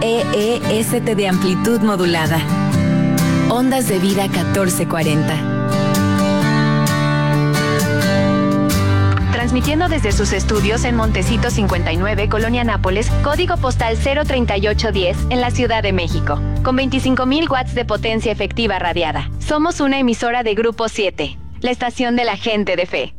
EEST de amplitud modulada. Ondas de Vida 1440. Transmitiendo desde sus estudios en Montecito 59, Colonia Nápoles, código postal 03810, en la Ciudad de México, con 25,000 watts de potencia efectiva radiada. Somos una emisora de Grupo 7, la estación de la gente de fe.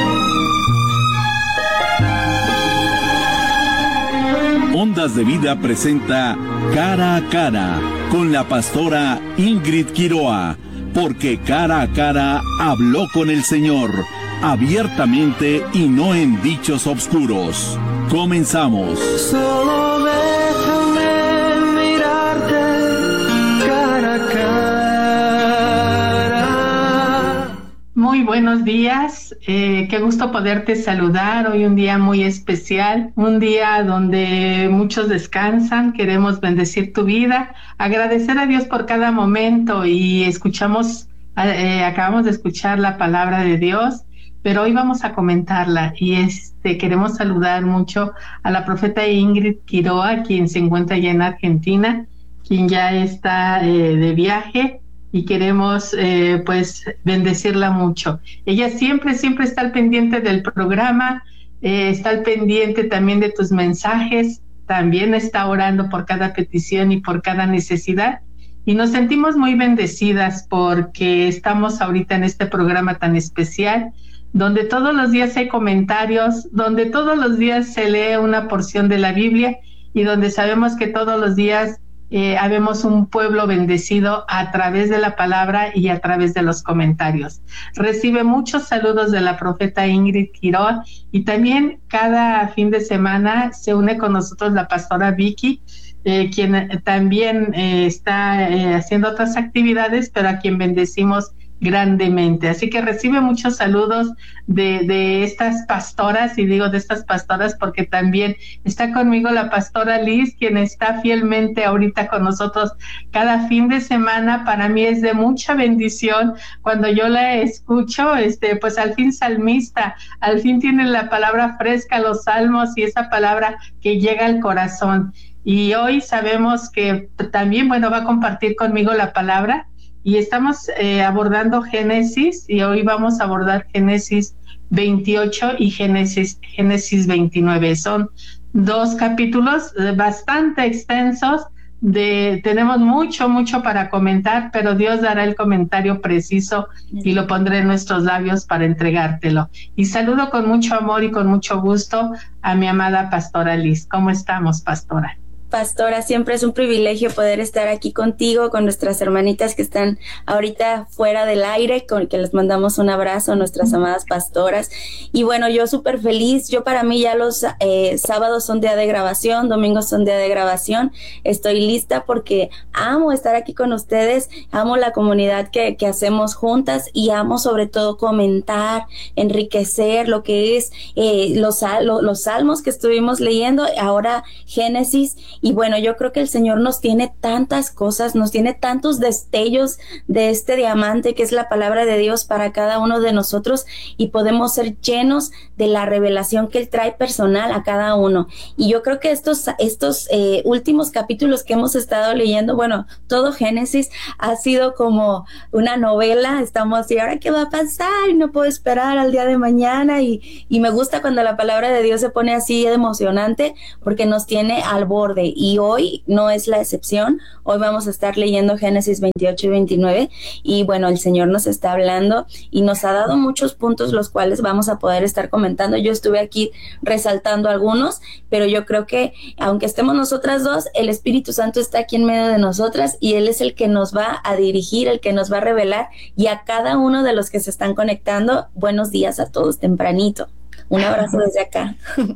Ondas de Vida presenta Cara a Cara con la pastora Ingrid Quiroa, porque cara a cara habló con el Señor, abiertamente y no en dichos obscuros. Comenzamos. Solo déjame mirarte cara a cara. Muy buenos días, qué gusto poderte saludar. Hoy un día muy especial, un día donde muchos descansan. Queremos bendecir tu vida, agradecer a Dios por cada momento y acabamos de escuchar la palabra de Dios, pero hoy vamos a comentarla y queremos saludar mucho a la profeta Ingrid Quiroa, quien se encuentra allá en Argentina, quien ya está de viaje. Y queremos pues bendecirla mucho. Ella siempre está al pendiente del programa, está al pendiente también de tus mensajes, también está orando por cada petición y por cada necesidad. Y nos sentimos muy bendecidas porque estamos ahorita en este programa tan especial, donde todos los días hay comentarios, donde todos los días se lee una porción de la Biblia y donde sabemos que todos los días habemos un pueblo bendecido a través de la palabra y a través de los comentarios. Recibe muchos saludos de la profeta Ingrid Quiroa y también cada fin de semana se une con nosotros la pastora Vicky, quien también está haciendo otras actividades, pero a quien bendecimos grandemente. Así que recibe muchos saludos de estas pastoras, y digo de estas pastoras porque también está conmigo la pastora Liz, quien está fielmente ahorita con nosotros cada fin de semana. Para mí es de mucha bendición cuando yo la escucho, pues al fin salmista, al fin tiene la palabra fresca, los salmos y esa palabra que llega al corazón. Y hoy sabemos que también, va a compartir conmigo la palabra. Y estamos abordando Génesis, y hoy vamos a abordar Génesis 28 y Génesis 29. Son dos capítulos bastante extensos, tenemos mucho para comentar, pero Dios dará el comentario preciso y lo pondré en nuestros labios para entregártelo. Y saludo con mucho amor y con mucho gusto a mi amada pastora Liz. ¿Cómo estamos, pastora? Pastora, siempre es un privilegio poder estar aquí contigo, con nuestras hermanitas que están ahorita fuera del aire, con que les mandamos un abrazo a nuestras amadas pastoras. Y bueno, yo súper feliz. Para mí ya los sábados son día de grabación, domingos son día de grabación. Estoy lista porque amo estar aquí con ustedes, amo la comunidad que hacemos juntas y amo sobre todo comentar, enriquecer lo que es los salmos que estuvimos leyendo, ahora Génesis. Y bueno, yo creo que el Señor nos tiene tantas cosas, nos tiene tantos destellos de este diamante que es la palabra de Dios para cada uno de nosotros, y podemos ser llenos de la revelación que Él trae personal a cada uno. Y yo creo que estos últimos capítulos que hemos estado leyendo, todo Génesis ha sido como una novela. Estamos así, ¿ahora qué va a pasar? Y no puedo esperar al día de mañana. Y me gusta cuando la palabra de Dios se pone así emocionante, porque nos tiene al borde. Y hoy no es la excepción. Hoy vamos a estar leyendo Génesis 28 y 29 y el Señor nos está hablando y nos ha dado muchos puntos los cuales vamos a poder estar comentando. Yo estuve aquí resaltando algunos, pero yo creo que aunque estemos nosotras dos, el Espíritu Santo está aquí en medio de nosotras y Él es el que nos va a dirigir, el que nos va a revelar. Y a cada uno de los que se están conectando, buenos días a todos tempranito. Un abrazo desde acá.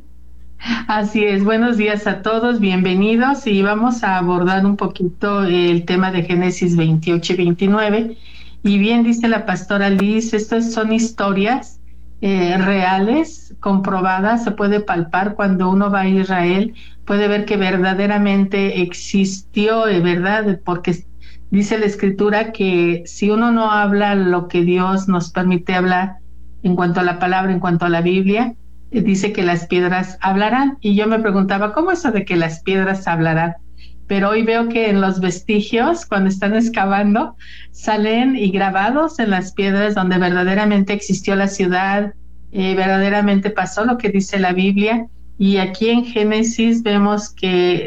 Así es, buenos días a todos, bienvenidos, y vamos a abordar un poquito el tema de Génesis 28 y 29, y bien dice la pastora Liz, estas son historias reales, comprobadas, se puede palpar cuando uno va a Israel, puede ver que verdaderamente existió, ¿verdad? Porque dice la Escritura que si uno no habla lo que Dios nos permite hablar en cuanto a la palabra, en cuanto a la Biblia, dice que las piedras hablarán. Y yo me preguntaba, ¿cómo eso de que las piedras hablarán? pero hoy veo que en los vestigios, cuando están excavando, salen y grabados en las piedras donde verdaderamente existió la ciudad, verdaderamente pasó lo que dice la Biblia. Y aquí en Génesis vemos que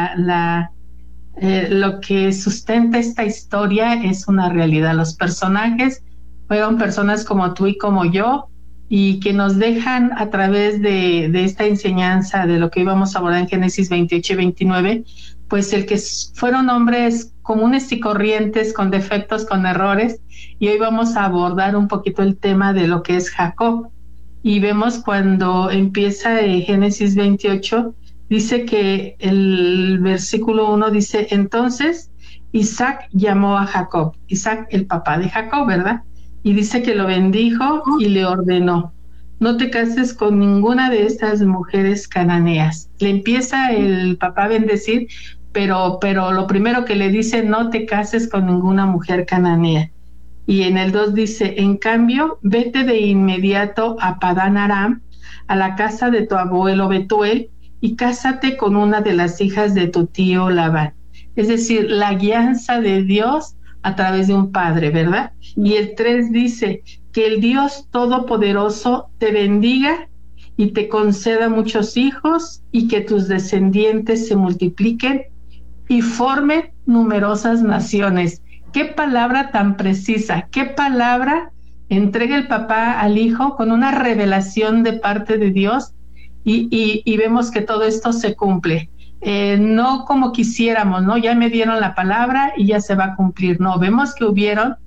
lo que sustenta esta historia es una realidad. Los personajes fueron personas como tú y como yo, y que nos dejan a través de esta enseñanza de lo que íbamos a abordar en Génesis 28 y 29, pues el que fueron hombres comunes y corrientes, con defectos, con errores, y hoy vamos a abordar un poquito el tema de lo que es Jacob. Y vemos cuando empieza Génesis 28, dice que el versículo 1 dice, entonces Isaac llamó a Jacob, Isaac el papá de Jacob, ¿verdad? Y dice que lo bendijo y le ordenó, no te cases con ninguna de estas mujeres cananeas. Le empieza el papá a bendecir, pero lo primero que le dice, no te cases con ninguna mujer cananea. Y en el 2 dice, en cambio, vete de inmediato a Padán Aram, a la casa de tu abuelo Betuel, y cásate con una de las hijas de tu tío Labán. Es decir, la guianza de Dios a través de un padre, ¿verdad? Y el 3 dice, que el Dios Todopoderoso te bendiga y te conceda muchos hijos, y que tus descendientes se multipliquen y formen numerosas naciones. Qué palabra tan precisa, qué palabra entrega el papá al hijo con una revelación de parte de Dios, y vemos que todo esto se cumple. No como quisiéramos, ¿no? Ya me dieron la palabra y ya se va a cumplir. No, vemos que hubieron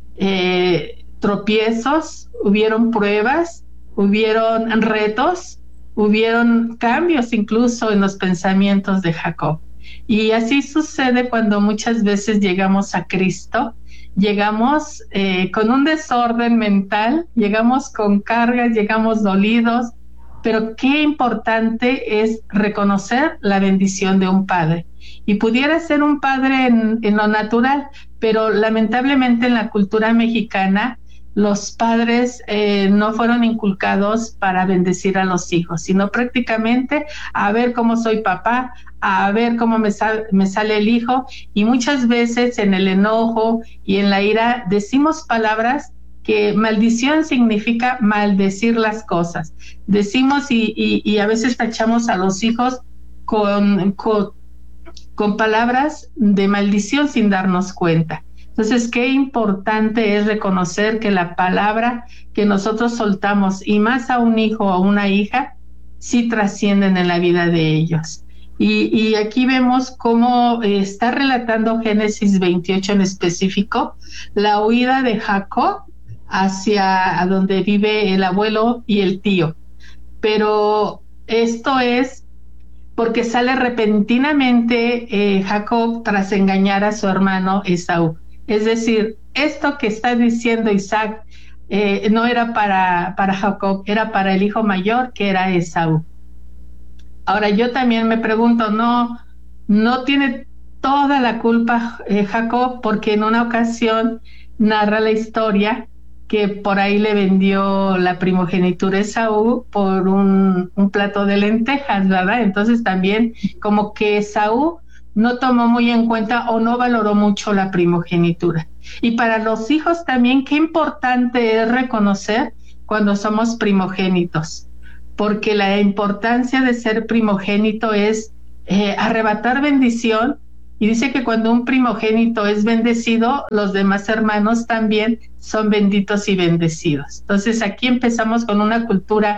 tropiezos, hubieron pruebas, hubieron retos, hubieron cambios incluso en los pensamientos de Jacob. Y así sucede cuando muchas veces llegamos a Cristo, llegamos con un desorden mental, llegamos con cargas, llegamos dolidos, pero qué importante es reconocer la bendición de un padre. Y pudiera ser un padre en lo natural, pero lamentablemente en la cultura mexicana los padres no fueron inculcados para bendecir a los hijos, sino prácticamente a ver cómo soy papá, a ver cómo me sale el hijo, y muchas veces en el enojo y en la ira decimos palabras que maldición significa maldecir las cosas. Decimos y a veces tachamos a los hijos con palabras de maldición sin darnos cuenta. Entonces, qué importante es reconocer que la palabra que nosotros soltamos, y más a un hijo o a una hija, sí trascienden en la vida de ellos. Y aquí vemos cómo está relatando Génesis 28 en específico, la huida de Jacob hacia donde vive el abuelo y el tío. Pero esto es porque sale repentinamente Jacob tras engañar a su hermano Esaú. Es decir, esto que está diciendo Isaac no era para Jacob, era para el hijo mayor, que era Esaú. Ahora yo también me pregunto, no tiene toda la culpa Jacob, porque en una ocasión narra la historia que por ahí le vendió la primogenitura Esaú por un plato de lentejas, ¿verdad? Entonces también como que Esaú no tomó muy en cuenta o no valoró mucho la primogenitura. Y para los hijos también, qué importante es reconocer cuando somos primogénitos, porque la importancia de ser primogénito es arrebatar bendición, y dice que cuando un primogénito es bendecido, los demás hermanos también son benditos y bendecidos. Entonces aquí empezamos con una cultura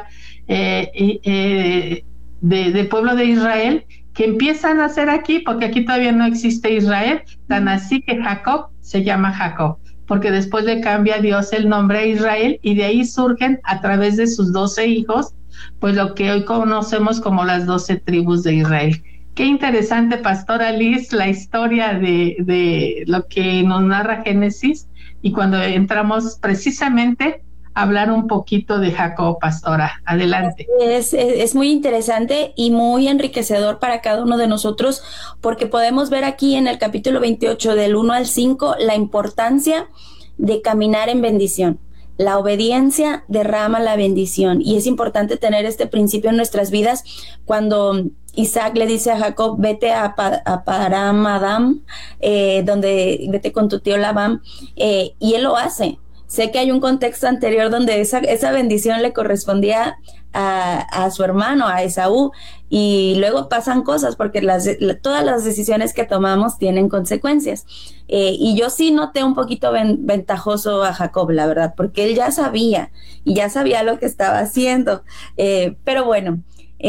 de pueblo de Israel, que empiezan a hacer aquí, porque aquí todavía no existe Israel, tan así que Jacob se llama Jacob, porque después le cambia Dios el nombre a Israel, y de ahí surgen a través de sus 12 hijos, pues lo que hoy conocemos como las 12 tribus de Israel. Qué interesante, Pastora Liz, la historia de lo que nos narra Génesis, y cuando entramos precisamente a hablar un poquito de Jacob, Pastora. Adelante. Es muy interesante y muy enriquecedor para cada uno de nosotros, porque podemos ver aquí en el capítulo 28 del 1 al 5 la importancia de caminar en bendición, la obediencia derrama la bendición, y es importante tener este principio en nuestras vidas. Cuando Isaac le dice a Jacob, vete a Param-Adam, donde vete con tu tío Labán, y él lo hace. Sé que hay un contexto anterior donde esa bendición le correspondía a su hermano, a Esaú, y luego pasan cosas porque todas las decisiones que tomamos tienen consecuencias. Y yo sí noté un poquito ventajoso a Jacob, la verdad, porque él ya sabía lo que estaba haciendo. Pero bueno,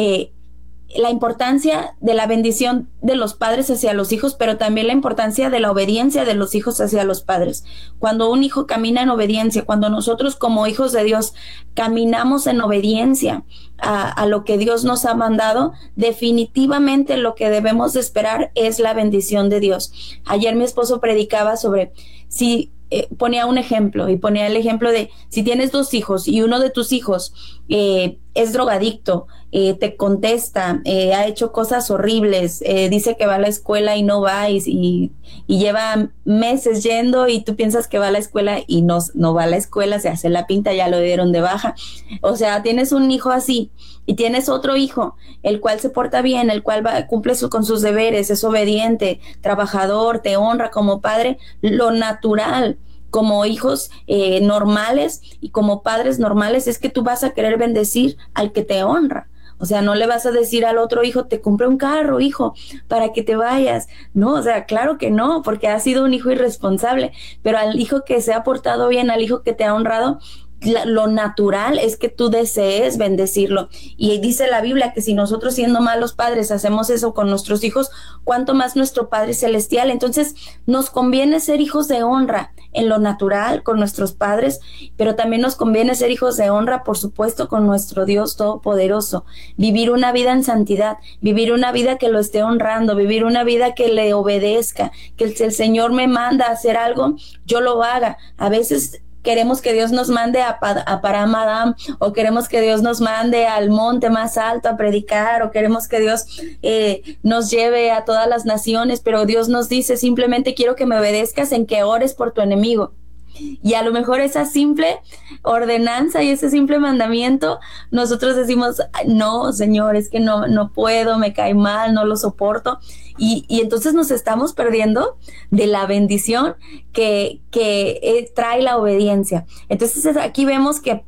la importancia de la bendición de los padres hacia los hijos, pero también la importancia de la obediencia de los hijos hacia los padres. Cuando un hijo camina en obediencia, cuando nosotros como hijos de Dios caminamos en obediencia a lo que Dios nos ha mandado, definitivamente lo que debemos de esperar es la bendición de Dios. Ayer mi esposo predicaba sobre ponía un ejemplo, y ponía el ejemplo de si tienes 2 hijos y uno de tus hijos es drogadicto, te contesta, ha hecho cosas horribles, dice que va a la escuela y no va, y lleva meses yendo, y tú piensas que va a la escuela y no va a la escuela, se hace la pinta, ya lo dieron de baja. O sea, tienes un hijo así, y tienes otro hijo, el cual se porta bien, el cual cumple con sus deberes, es obediente, trabajador, te honra como padre. Lo natural, como hijos normales y como padres normales, es que tú vas a querer bendecir al que te honra. O sea, no le vas a decir al otro hijo, te compré un carro, hijo, para que te vayas. No, o sea, claro que no, porque has sido un hijo irresponsable. Pero al hijo que se ha portado bien, al hijo que te ha honrado, lo natural es que tú desees bendecirlo. Y dice la Biblia que si nosotros, siendo malos padres, hacemos eso con nuestros hijos, cuánto más nuestro Padre Celestial. Entonces nos conviene ser hijos de honra en lo natural con nuestros padres, pero también nos conviene ser hijos de honra, por supuesto, con nuestro Dios Todopoderoso. Vivir una vida en santidad, vivir una vida que lo esté honrando, vivir una vida que le obedezca, que si el Señor me manda a hacer algo, yo lo haga. A veces queremos que Dios nos mande a Param-Adam, o queremos que Dios nos mande al monte más alto a predicar, o queremos que Dios nos lleve a todas las naciones, pero Dios nos dice simplemente quiero que me obedezcas en que ores por tu enemigo. Y a lo mejor esa simple ordenanza y ese simple mandamiento, nosotros decimos, no, Señor, es que no puedo, me cae mal, no lo soporto. Y entonces nos estamos perdiendo de la bendición que trae la obediencia. Entonces aquí vemos que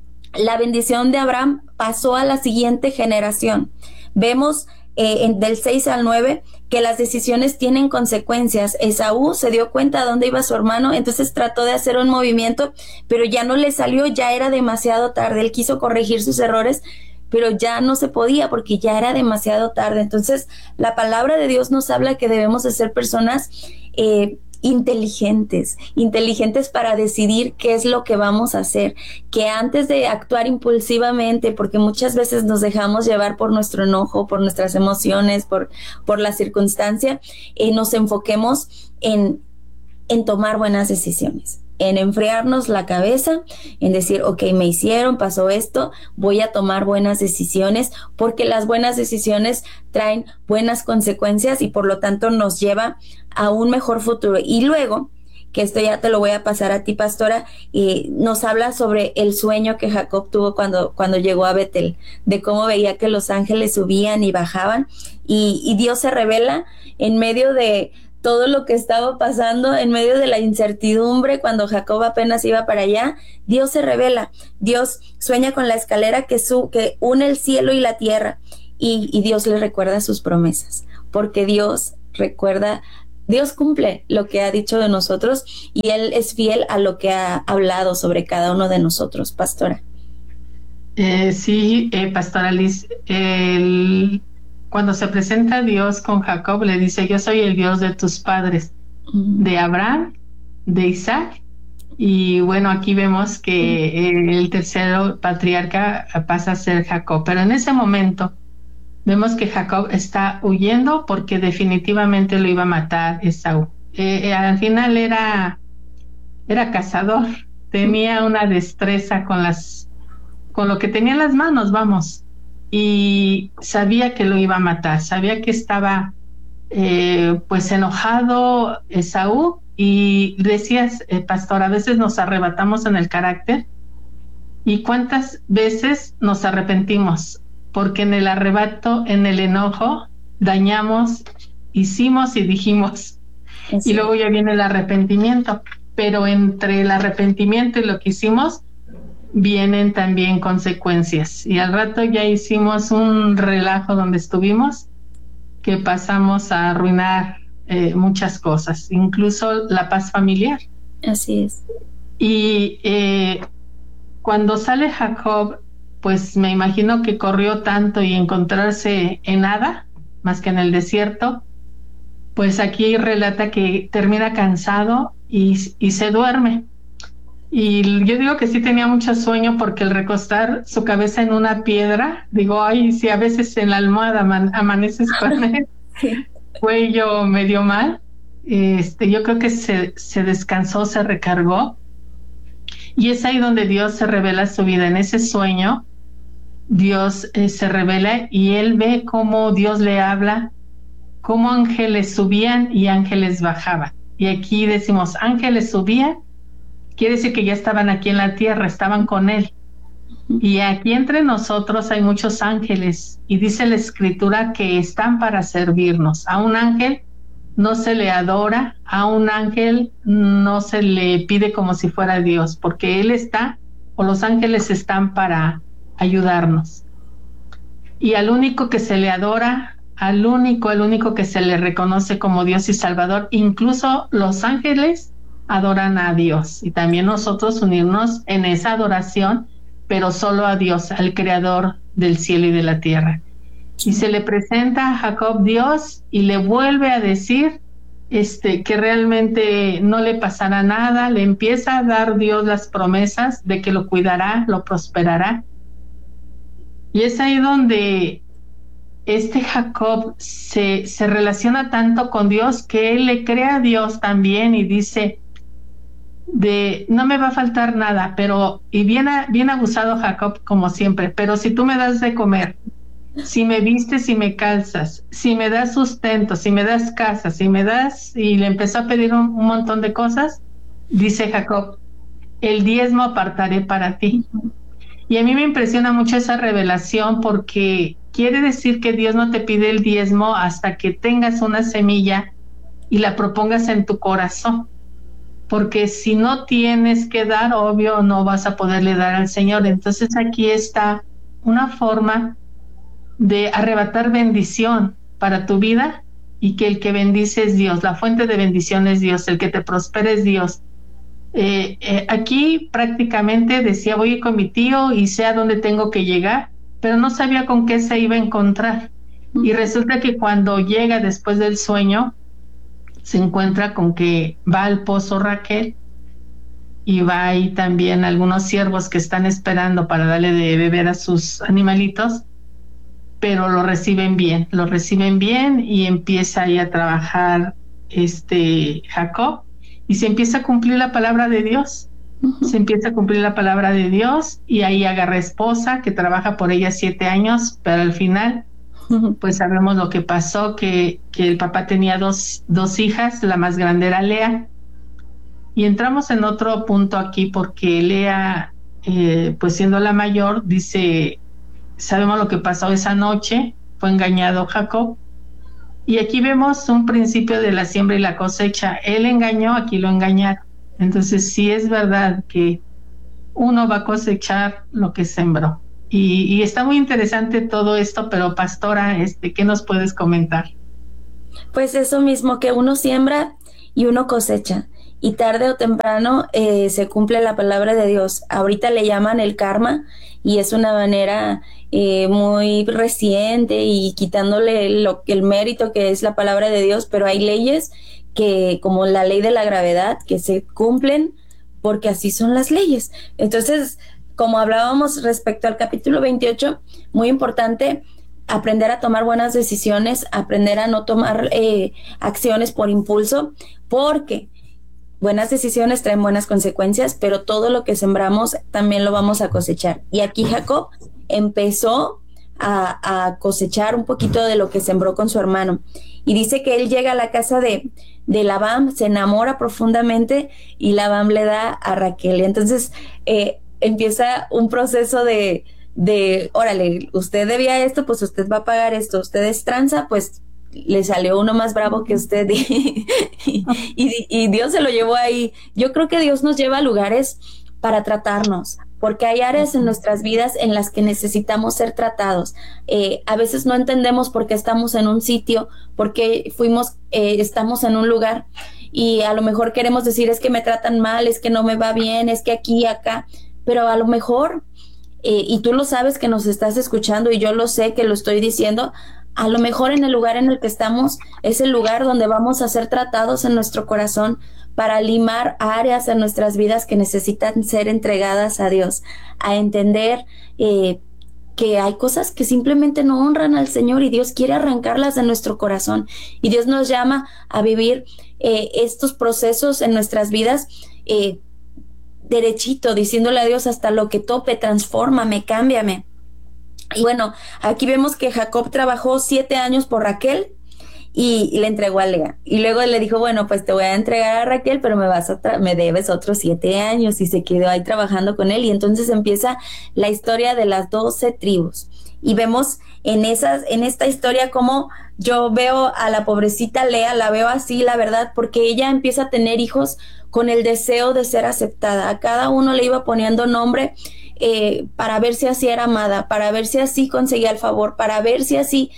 la bendición de Abraham pasó a la siguiente generación. Vemos del 6 al 9 que las decisiones tienen consecuencias. Esaú se dio cuenta de dónde iba su hermano, entonces trató de hacer un movimiento, pero ya no le salió, ya era demasiado tarde. Él quiso corregir sus errores, pero ya no se podía porque ya era demasiado tarde. Entonces la palabra de Dios nos habla que debemos de ser personas inteligentes para decidir qué es lo que vamos a hacer, que antes de actuar impulsivamente, porque muchas veces nos dejamos llevar por nuestro enojo, por nuestras emociones, por la circunstancia, nos enfoquemos en tomar buenas decisiones, en enfriarnos la cabeza, en decir, ok, me hicieron, pasó esto, voy a tomar buenas decisiones, porque las buenas decisiones traen buenas consecuencias y por lo tanto nos lleva a un mejor futuro. Y luego, que esto ya te lo voy a pasar a ti, pastora, nos habla sobre el sueño que Jacob tuvo cuando llegó a Betel, de cómo veía que los ángeles subían y bajaban, y Dios se revela en medio de todo lo que estaba pasando, en medio de la incertidumbre. Cuando Jacob apenas iba para allá, Dios se revela. Dios sueña con la escalera que une el cielo y la tierra, y Dios le recuerda sus promesas, porque Dios cumple lo que ha dicho de nosotros, y Él es fiel a lo que ha hablado sobre cada uno de nosotros. Pastora. Sí, Pastora Liz, cuando se presenta Dios con Jacob, le dice, yo soy el Dios de tus padres, de Abraham, de Isaac, y bueno, aquí vemos que el tercero patriarca pasa a ser Jacob, pero en ese momento vemos que Jacob está huyendo porque definitivamente lo iba a matar Esaú. Al final era cazador, tenía una destreza con lo que tenía en las manos, vamos, y sabía que lo iba a matar, sabía que estaba pues enojado Esaú, y decías, pastor, a veces nos arrebatamos en el carácter ¿Y cuántas veces nos arrepentimos? Porque en el arrebato, en el enojo, dañamos, hicimos y dijimos. Y luego ya viene el arrepentimiento. Pero entre el arrepentimiento y lo que hicimos, vienen también consecuencias. Y al rato ya hicimos un relajo donde estuvimos, que pasamos a arruinar muchas cosas, incluso la paz familiar. Así es. Y cuando sale Jacob, pues me imagino que corrió tanto y encontrarse en nada, más que en el desierto, pues aquí relata que termina cansado y se duerme. Y yo digo que sí tenía mucho sueño, porque el recostar su cabeza en una piedra, digo, ay, si a veces en la almohada amaneces con el cuello medio mal, yo creo que se descansó, se recargó. Y es ahí donde Dios se revela su vida. En ese sueño, Dios se revela y él ve cómo Dios le habla, cómo ángeles subían y ángeles bajaban. Y aquí decimos, ángeles subían, quiere decir que ya estaban aquí en la tierra, estaban con él. Y aquí entre nosotros hay muchos ángeles, y dice la Escritura que están para servirnos. A un ángel no se le adora, a un ángel no se le pide como si fuera Dios, porque él está, o los ángeles están para ayudarnos. Y al único que se le adora, al único que se le reconoce como Dios y Salvador, incluso los ángeles adoran a Dios, y también nosotros unirnos en esa adoración, pero solo a Dios, al Creador del cielo y de la tierra. Y se le presenta a Jacob Dios y le vuelve a decir que realmente no le pasará nada. Le empieza a dar Dios las promesas de que lo cuidará, lo prosperará. Y es ahí donde Jacob se relaciona tanto con Dios, que él le cree a Dios también y dice, no me va a faltar nada, pero, y bien abusado Jacob como siempre, pero si tú me das de comer, si me vistes y me calzas, si me das sustento, si me das casa, si me das, y le empezó a pedir un montón de cosas, dice Jacob, el diezmo apartaré para ti. Y a mí me impresiona mucho esa revelación, porque quiere decir que Dios no te pide el diezmo hasta que tengas una semilla y la propongas en tu corazón. Porque si no tienes que dar, obvio, no vas a poderle dar al Señor. Entonces aquí está una forma de arrebatar bendición para tu vida, y que el que bendice es Dios, la fuente de bendición es Dios, el que te prospera es Dios. Aquí prácticamente decía, voy con mi tío y sé a dónde tengo que llegar, pero no sabía con qué se iba a encontrar. Y resulta que cuando llega después del sueño, se encuentra con que va al pozo Raquel, y va ahí también algunos siervos que están esperando para darle de beber a sus animalitos, pero lo reciben bien, y empieza ahí a trabajar Jacob, y se empieza a cumplir la palabra de Dios. Se empieza a cumplir la palabra de Dios, y ahí agarra esposa, que trabaja por ella 7 años, pero al final pues sabemos lo que pasó, que el papá tenía dos hijas, la más grande era Lea. Y entramos en otro punto aquí, porque Lea, pues siendo la mayor, dice, sabemos lo que pasó esa noche, fue engañado Jacob. Y aquí vemos un principio de la siembra y la cosecha. Él engañó, aquí lo engañaron. Entonces sí es verdad que uno va a cosechar lo que sembró. Y está muy interesante todo esto, pero pastora, ¿qué nos puedes comentar? Pues eso mismo, que uno siembra y uno cosecha, y tarde o temprano se cumple la palabra de Dios. Ahorita le llaman el karma, y es una manera muy reciente y quitándole el mérito que es la palabra de Dios, pero hay leyes que, como la ley de la gravedad, que se cumplen porque así son las leyes. Entonces, como hablábamos respecto al capítulo 28, muy importante aprender a tomar buenas decisiones, aprender a no tomar acciones por impulso, porque buenas decisiones traen buenas consecuencias, pero todo lo que sembramos también lo vamos a cosechar. Y aquí Jacob empezó a cosechar un poquito de lo que sembró con su hermano. Y dice que él llega a la casa de Labán, se enamora profundamente, y Labán le da a Raquel. Entonces, empieza un proceso de órale, usted debía esto, pues usted va a pagar esto, usted es tranza, pues le salió uno más bravo que usted y Dios se lo llevó ahí. Yo creo que Dios nos lleva a lugares para tratarnos, porque hay áreas en nuestras vidas en las que necesitamos ser tratados. A veces no entendemos por qué estamos en un sitio, por qué estamos en un lugar, y a lo mejor queremos decir, es que me tratan mal, es que no me va bien, es que aquí y acá, pero a lo mejor, y tú lo sabes que nos estás escuchando y yo lo sé que lo estoy diciendo, a lo mejor en el lugar en el que estamos es el lugar donde vamos a ser tratados en nuestro corazón para limar áreas en nuestras vidas que necesitan ser entregadas a Dios, a entender que hay cosas que simplemente no honran al Señor y Dios quiere arrancarlas de nuestro corazón, y Dios nos llama a vivir estos procesos en nuestras vidas derechito, diciéndole a Dios hasta lo que tope, transfórmame, cámbiame. Y bueno, aquí vemos que Jacob trabajó 7 años por Raquel y le entregó a Lea. Y luego le dijo, bueno, pues te voy a entregar a Raquel, pero me debes otros 7 años. Y se quedó ahí trabajando con él. Y entonces empieza la historia de las 12 tribus. Y vemos en esta historia cómo yo veo a la pobrecita Lea, la veo así, la verdad, porque ella empieza a tener hijos con el deseo de ser aceptada. A cada uno le iba poniendo nombre para ver si así era amada, para ver si así conseguía el favor, para ver si así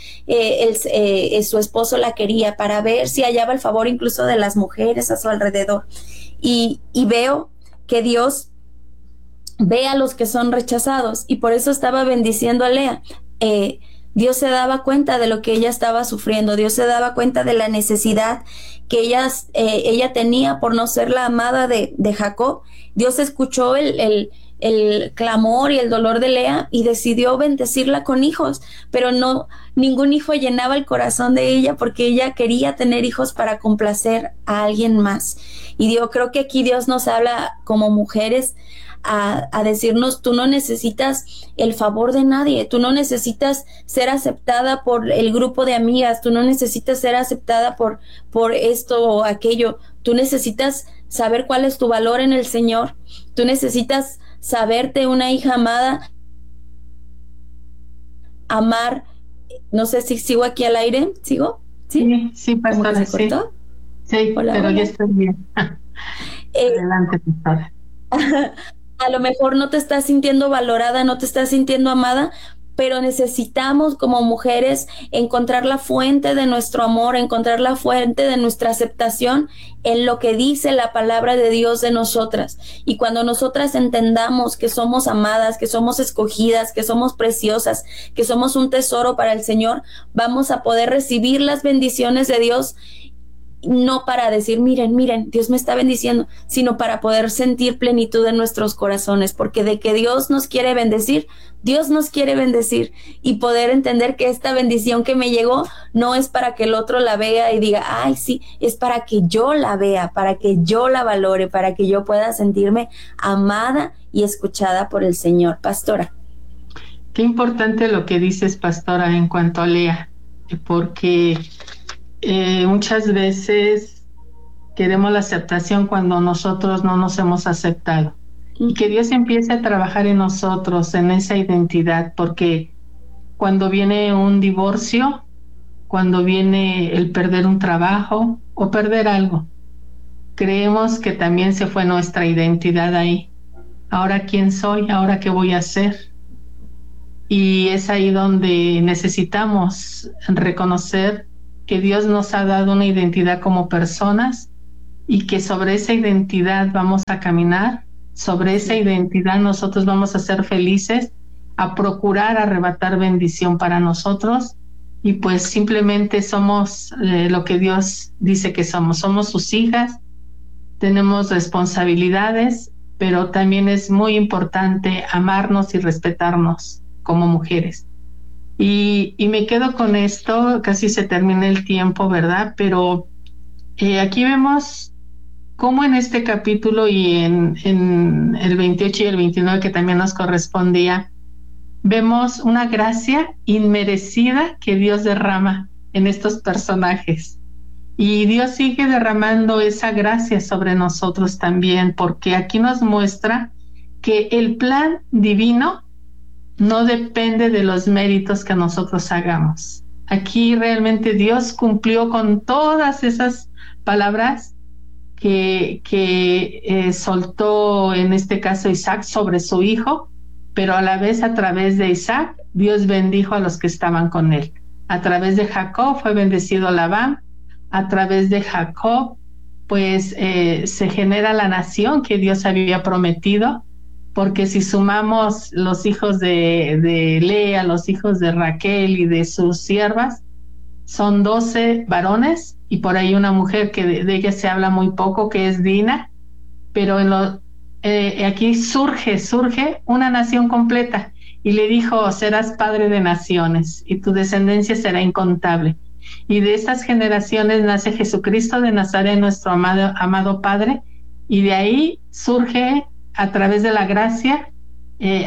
su esposo la quería, para ver si hallaba el favor incluso de las mujeres a su alrededor. Y veo que Dios ve a los que son rechazados, y por eso estaba bendiciendo a Lea. Dios se daba cuenta de lo que ella estaba sufriendo, Dios se daba cuenta de la necesidad que ella tenía por no ser la amada de Jacob. Dios escuchó el clamor y el dolor de Lea y decidió bendecirla con hijos, pero ningún hijo llenaba el corazón de ella, porque ella quería tener hijos para complacer a alguien más. Y yo creo que aquí Dios nos habla como mujeres a decirnos, tú no necesitas el favor de nadie, tú no necesitas ser aceptada por el grupo de amigas, tú no necesitas ser aceptada por esto o aquello, tú necesitas saber cuál es tu valor en el Señor, tú necesitas saberte una hija amada, amar. No sé si sigo aquí al aire. ¿Sigo? Sí, pastora, sí. Sí, hola, pero hola. Ya estoy bien. Adelante, pastora. A lo mejor no te estás sintiendo valorada, no te estás sintiendo amada, pero necesitamos como mujeres encontrar la fuente de nuestro amor, encontrar la fuente de nuestra aceptación en lo que dice la palabra de Dios de nosotras. Y cuando nosotras entendamos que somos amadas, que somos escogidas, que somos preciosas, que somos un tesoro para el Señor, vamos a poder recibir las bendiciones de Dios, no para decir, miren, Dios me está bendiciendo, sino para poder sentir plenitud en nuestros corazones, porque de que Dios nos quiere bendecir, Dios nos quiere bendecir, y poder entender que esta bendición que me llegó no es para que el otro la vea y diga, ay, sí, es para que yo la vea, para que yo la valore, para que yo pueda sentirme amada y escuchada por el Señor. Pastora. Qué importante lo que dices, pastora, en cuanto a Lea, porque muchas veces queremos la aceptación cuando nosotros no nos hemos aceptado, y que Dios empiece a trabajar en nosotros, en esa identidad, porque cuando viene un divorcio, cuando viene el perder un trabajo o perder algo, creemos que también se fue nuestra identidad ahí. Ahora, ¿quién soy? ¿Ahora qué voy a hacer? Y es ahí donde necesitamos reconocer que Dios nos ha dado una identidad como personas, y que sobre esa identidad vamos a caminar, sobre esa identidad nosotros vamos a ser felices, a procurar arrebatar bendición para nosotros, y pues simplemente somos lo que Dios dice que somos sus hijas, tenemos responsabilidades, pero también es muy importante amarnos y respetarnos como mujeres. Y me quedo con esto, casi se termina el tiempo, ¿verdad? Pero aquí vemos cómo en este capítulo y en el 28 y el 29, que también nos correspondía, vemos una gracia inmerecida que Dios derrama en estos personajes. Y Dios sigue derramando esa gracia sobre nosotros también, porque aquí nos muestra que el plan divino no depende de los méritos que nosotros hagamos. Aquí realmente Dios cumplió con todas esas palabras que soltó en este caso Isaac sobre su hijo, pero a la vez a través de Isaac Dios bendijo a los que estaban con él. A través de Jacob fue bendecido Labán, a través de Jacob pues se genera la nación que Dios había prometido, porque si sumamos los hijos de Lea, los hijos de Raquel y de sus siervas, son 12 varones, y por ahí una mujer que de ella se habla muy poco, que es Dina, pero aquí surge una nación completa, y le dijo: serás padre de naciones, y tu descendencia será incontable. Y de estas generaciones nace Jesucristo de Nazaret, nuestro amado Padre, y de ahí surge, a través de la gracia,